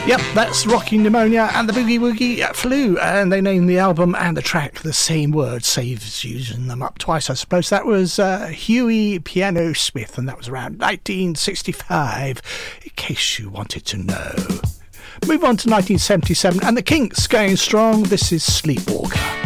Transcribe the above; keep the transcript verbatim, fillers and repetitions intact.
Yep, that's Rocky Pneumonia and the Boogie Woogie Flu, and they named the album and the track the same word, saves using them up twice, I suppose. That was uh, Huey Piano Smith, and that was around nineteen sixty-five, in case you wanted to know. Move on to nineteen seventy-seven, and the Kinks going strong. This is Sleepwalker.